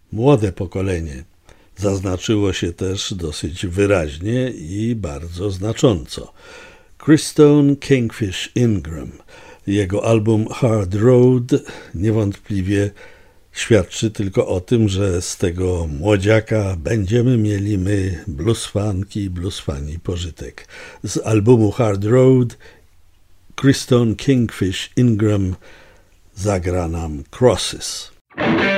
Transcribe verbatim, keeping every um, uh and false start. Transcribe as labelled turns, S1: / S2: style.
S1: młode pokolenie. Zaznaczyło się też dosyć wyraźnie i bardzo znacząco. Christone Kingfish Ingram. Jego album Hard Road niewątpliwie świadczy tylko o tym, że z tego młodziaka będziemy mieli my bluesfanki i bluesfani pożytek. Z albumu Hard Road Christone Kingfish Ingram zagra nam Crosses.